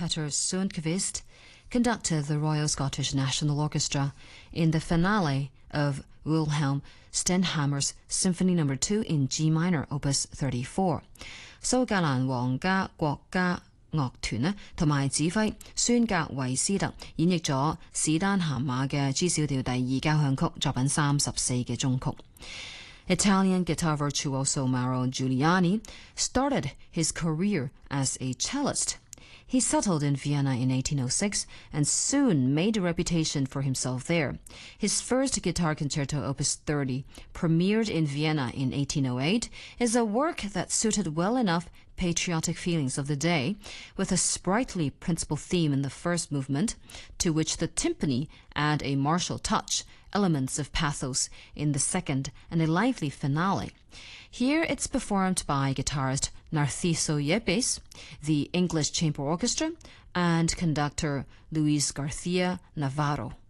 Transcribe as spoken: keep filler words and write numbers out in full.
Peter Sundqvist conducted the Royal Scottish National Orchestra in the finale of Wilhelm Stenhamer's Symphony Number Two in G minor, Opus thirty-four. 蘇格蘭皇家國家樂團呢，同埋指揮孫格維斯特演繹咗史丹咸馬嘅 G 小調第二交響曲作品三十四嘅終曲。Italian guitar virtuoso Mauro Giuliani started his career as a cellist. He settled in Vienna in eighteen oh six and soon made a reputation for himself there. His first guitar concerto, Opus thirty, premiered in Vienna in eighteen oh eight, is a work that suited well enough patriotic feelings of the day, with a sprightly principal theme in the first movement, to which the timpani add a martial touch, elements of pathos in the second, and a lively finale. Here it's performed by guitarist Narciso Yepes, the English Chamber Orchestra, and conductor Luis Garcia Navarro.